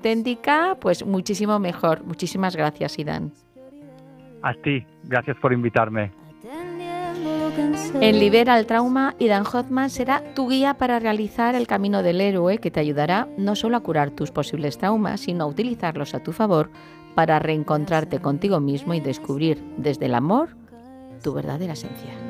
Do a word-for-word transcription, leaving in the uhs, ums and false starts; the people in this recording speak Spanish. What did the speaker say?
auténtica, pues muchísimo mejor. Muchísimas gracias, Idan. A ti, gracias por invitarme. En Libera el Trauma, Idan Hoffman será tu guía para realizar el camino del héroe, que te ayudará no solo a curar tus posibles traumas, sino a utilizarlos a tu favor para reencontrarte contigo mismo y descubrir desde el amor tu verdadera esencia.